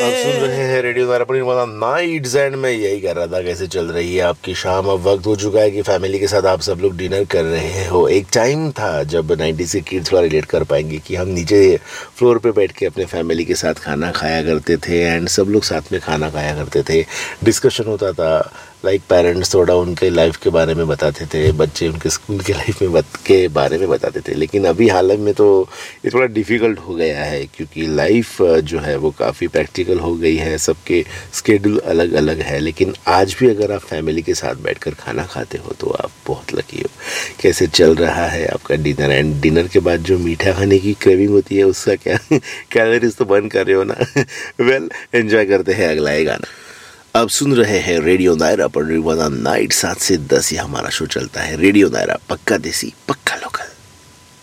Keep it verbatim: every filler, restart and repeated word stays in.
आप सुन रहे हैं रेडियो नारायण नाइट्स एंड मैं यही कह रहा था कैसे चल रही है आपकी शाम। अब वक्त हो चुका है कि फैमिली के साथ आप सब लोग डिनर कर रहे हो। एक टाइम था जब नाइंटीज़ के किड्स थोड़ा रिलेट कर पाएंगे कि हम नीचे फ्लोर पे बैठ के अपने फैमिली के साथ खाना खाया करते थे एंड सब लोग साथ में खाना खाया करते थे। डिस्कशन होता था, लाइक पेरेंट्स थोड़ा उनके लाइफ के बारे में बताते थे, बच्चे उनके स्कूल के लाइफ में बत के बारे में बताते थे। लेकिन अभी हालत में तो ये थोड़ा डिफ़िकल्ट हो गया है क्योंकि लाइफ जो है वो काफ़ी प्रैक्टिकल हो गई है, सबके स्केड्यूल अलग अलग है। लेकिन आज भी अगर आप फैमिली के साथ बैठकर खाना खाते हो तो आप बहुत लकी हो। कैसे चल रहा है आपका डिनर? एंड डिनर के बाद जो मीठा खाने की क्रेविंग होती है उसका क्या कैलोरीज तो बर्न कर रहे हो ना? वेल एंजॉय करते हैं अगला ये गाना। आप सुन रहे हैं रेडियो नायरा पर रिवाना नाइट सात से दस ये हमारा शो चलता है। रेडियो नायरा, पक्का देसी पक्का लोकल।